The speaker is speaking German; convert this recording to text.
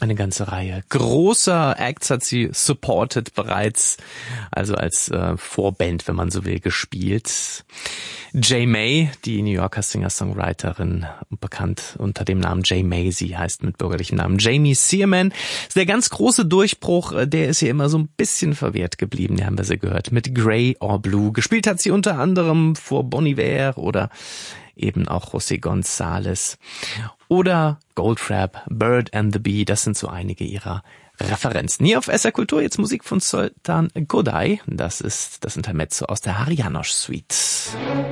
Eine ganze Reihe großer Acts hat sie supported bereits, also als Vorband, wenn man so will, gespielt. J. May, die New Yorker Singer-Songwriterin, bekannt unter dem Namen J. May, sie heißt mit bürgerlichem Namen Jamie Searman. Der ganz große Durchbruch, der ist hier immer so ein bisschen verwehrt geblieben, den haben wir sie gehört, mit Grey or Blue. Gespielt hat sie unter anderem vor Bon Iver oder eben auch José González oder Goldfrapp, Bird and the Bee, das sind so einige ihrer Referenzen. Hier auf SR Kultur jetzt Musik von Sultan Godai, das ist das Intermezzo aus der Harianosh Suite.